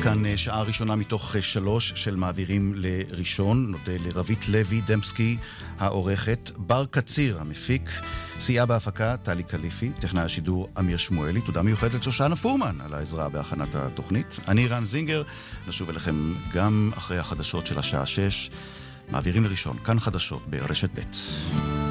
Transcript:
כאן שעה ראשונה מתוך 3 של מעבירים לראשון. נודה לרבית לוי דמפסקי העורכת, בר קציר המפיק, סייעה בהפקה טלי קליפי, טכנאי השידור אמיר שמואלי. תודה מיוחדת לשושנה פורמן על העזרה בהכנת התוכנית. אני רן זינגר, נשוב אליכם גם אחרי החדשות של השעה 6. מעבירים לראשון, כאן חדשות ברשת ב'.